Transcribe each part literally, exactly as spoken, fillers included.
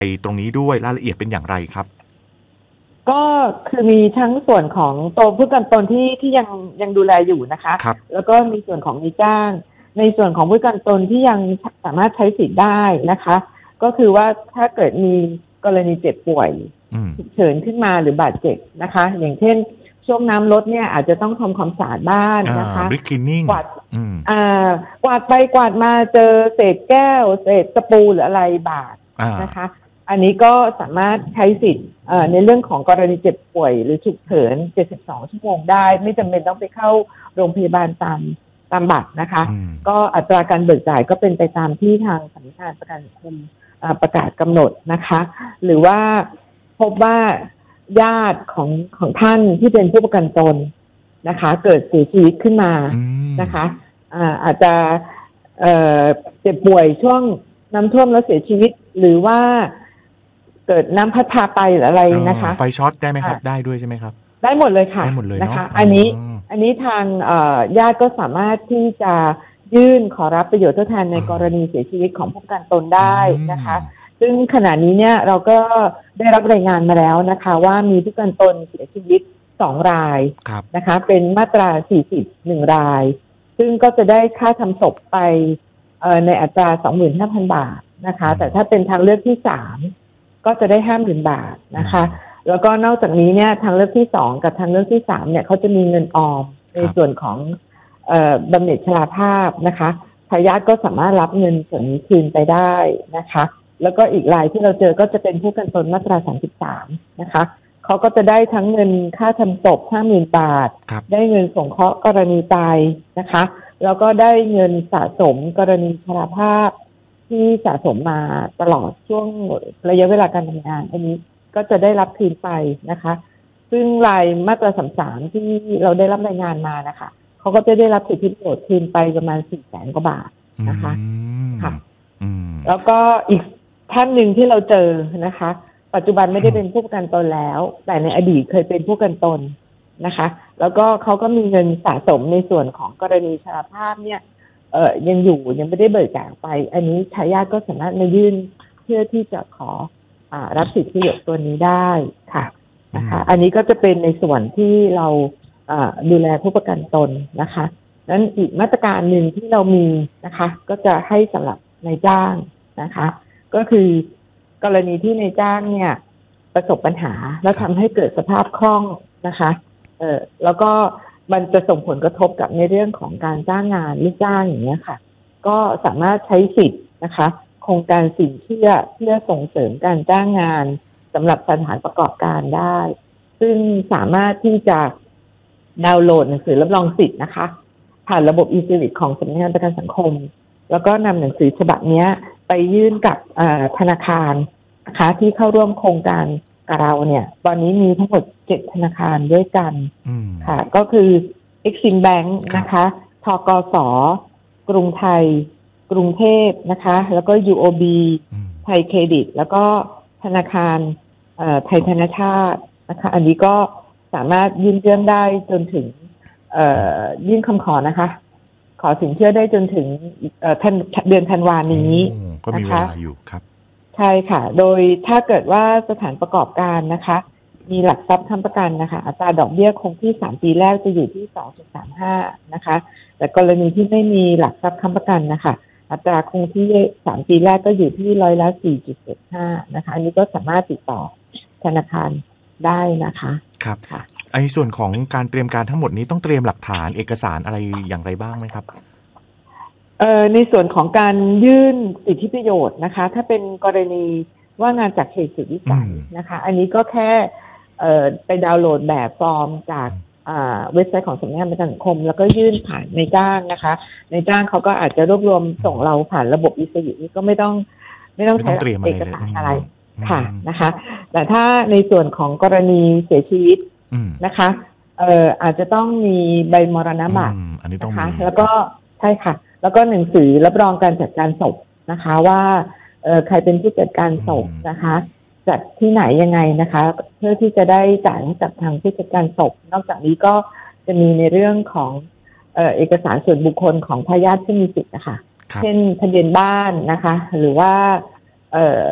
ตรงนี้ด้วยรายละเอียดเป็นอย่างไรครับก็คือมีทั้งส่วนของตัวผู้ประกันตนที่ที่ยังยังดูแลอยู่นะคะแล้วก็มีส่วนของนายจ้างในส่วนของผู้ประกันตนที่ยังสามารถใช้สิทธิ์ได้นะคะก็คือว่าถ้าเกิดมีกรณีเจ็บป่วยฉุกเฉินขึ้นมาหรือบาดเจ็บนะคะอย่างเช่นช่วงน้ำลดเนี่ยอาจจะต้องทำความสะอาดบ้านนะคะบริกคลีนนิ่งกวาดอ่ากวาดไปกวาดมาเจอเศษแก้วเศษตะปูหรืออะไรบาดนะคะอันนี้ก็สามารถใช้สิทธิ์ในเรื่องของกรณีเจ็บป่วยหรือฉุกเฉินเจ็ดสิบสองชั่วโมงได้ไม่จำเป็นต้องไปเข้าโรงพยาบาลตามตามบัตรนะคะก็อัตราการเบิกจ่ายก็เป็นไปตามที่ทางสำนักงานประกันสังคมประกาศกำหนดนะคะหรือว่าพบว่าญาติของของท่านที่เป็นผู้ประกันตนนะคะเกิดเสียชีวิตขึ้นมานะคะอาจจะเจ็บป่วยช่วงน้ำท่วมแล้วเสียชีวิตหรือว่าเกิดน้ำพัดพาไปหรืออะไรนะคะไฟช็อตได้ไหมครับได้ด้วยใช่ไหมครับได้หมดเลยค่ะได้หมดเลยนะคะอันนี้อันนี้ทางญาติก็สามารถที่จะยื่นขอรับประโยชน์ทดแทนในกรณีเสียชีวิตของผู้ประกันตนได้นะคะซึ่งขณะนี้เนี่ยเราก็ได้รับรายงานมาแล้วนะคะว่ามีผู้ประกันตนเสียชีวิตสองรายนะคะเป็นมาตราสี่สิบหนึ่งรายซึ่งก็จะได้ค่าทำศพไปในอัตรา สองหมื่นห้าพัน บาทนะคะแต่ถ้าเป็นทางเลือกที่สามก็จะได้ ห้าหมื่น บาทนะคะแล้วก็นอกจากนี้เนี่ยทางเลือกที่สองกับทางเลือกที่สามเนี่ยเขาจะมีเงินออมในส่วนของเอ่อบำเหน็จชราภาพนะคะทายาทก็สามารถรับเงินส่วนนี้คืนไปได้นะคะแล้วก็อีกรายที่เราเจอก็จะเป็นผู้ประกันตนมาตราสามสิบสามนะคะเขาก็จะได้ทั้งเงินค่าทำศพ ห้าหมื่น บาทได้เงินสงเคราะห์กรณีตายนะคะแล้วก็ได้เงินสะสมกรณีชราภาพที่สะสมมาตลอดช่วงระยะเวลาการทำงานอันนี้ก็จะได้รับคืนไปนะคะซึ่งรายมาตราสามสิบสามที่เราได้รับรายงานมานะคะเขาก็จะได้รับสิทธิประโยชน์คืนไปประมาณสี่แสนกว่าบาทนะคะค่ะแล้วก็อีกท่านหนึ่งที่เราเจอนะคะปัจจุบันไม่ได้เป็นผู้ประกันตนแล้วแต่ในอดีตเคยเป็นผู้ประกันตนนะคะแล้วก็เขาก็มีเงินสะสมในส่วนของกรณีชราภาพเนี่ยเอ่อยังอยู่ยังไม่ได้เบิกจ่ายไปอันนี้ทายาทก็สามารถมายื่นเพื่อที่จะขออ่ารับสิทธิประโยชน์ตัวนี้ได้ค่ะนะคะอันนี้ก็จะเป็นในส่วนที่เราอ่าดูแลผู้ประกันตนนะคะนั้นอีกมาตรการหนึ่งที่เรามีนะคะก็จะให้สำหรับนายจ้างนะคะก็คือกรณีที่นายจ้างเนี่ยประสบปัญหาแล้วทำให้เกิดสภาพคล่องนะคะเออแล้วก็มันจะส่งผลกระทบกับในเรื่องของการจ้างงานลูกจ้างอย่างเงี้ยค่ะก็สามารถใช้สิทธิ์นะคะโครงการสินเชื่อเพื่อส่งเสริมการจ้างงานสำหรับสถานประกอบการได้ซึ่งสามารถที่จะดาวน์โหลดหนังสือรับรองสิทธิ์นะคะผ่านระบบ e-service ของสำนักงานประกันสังคมแล้วก็นำหนังสือฉบับนี้ไปยื่นกับธนาคารนะคะที่เข้าร่วมโครงการกับเราเนี่ยตอนนี้มีทั้งหมดเจ็ดธนาคารด้วยกันค่ะก็คือ Exim Bank นะคะธกส.กรุงไทยกรุงเทพนะคะแล้วก็ ยู โอ บี ไทยเครดิตแล้วก็ธนาคารไทยธนชาตินะคะอันนี้ก็สามารถยื่นเรื่องได้จนถึงยื่นคำขอนะคะขอสินเชื่อได้จนถึงเดือนธันวาคมนี้ก็มีเวลาอยู่ครับใช่ค่ะโดยถ้าเกิดว่าสถานประกอบการนะคะมีหลักทรัพย์ค้ำประกันนะคะอัตราดอกเบี้ยคงที่สามปีแรกจะอยู่ที่ สองจุดสามห้า นะคะแต่กรณีที่ไม่มีหลักทรัพย์ค้ำประกันนะคะอัตราคงที่สามปีแรกก็อยู่ที่ร้อยละ สี่จุดเจ็ดห้า นะคะอันนี้ก็สามารถติดต่อธนาคารได้นะคะครับค่ะในส่วนของการเตรียมการทั้งหมดนี้ต้องเตรียมหลักฐานเอกสารอะไรอย่างไรบ้างไหมครับเอ่อในส่วนของการยื่นสิทธิประโยชน์นะคะถ้าเป็นกรณีว่างานจากเขตสุดวิสัยนะคะอันนี้ก็แค่เอ่อไปดาวน์โหลดแบบฟอร์มจากอ่าเว็บไซต์ของสำนักงานประกันสังคมแล้วก็ยื่นผ่านในจ้างนะคะในจ้างเขาก็อาจจะรวบรวมส่งเราผ่านระบบอีซีนี้ก็ไม่ต้องไม่ต้องใช้เอกสารอะไรค่ะนะคะแต่ถ้าในส่วนของกรณีเสียชีวิตนะคะเอ่ออาจจะต้องมีใบมรณบัตรนะคะแล้วก็ใช่ค่ะแล้วก็หนังสือรับรองการจัดการศพนะคะว่าเอ่อใครเป็นผู้จัดการศพนะคะจัดที่ไหนยังไงนะคะเพื่อที่จะได้จ่ายจากทางผู้จัดการศพนอกจากนี้ก็จะมีในเรื่องของเอ่อเอกสารส่วนบุคคลของทายาทที่มีสิทธิ์นะคะเช่นทะเบียนบ้านนะคะหรือว่าเอ่อ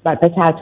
บัตรประชาช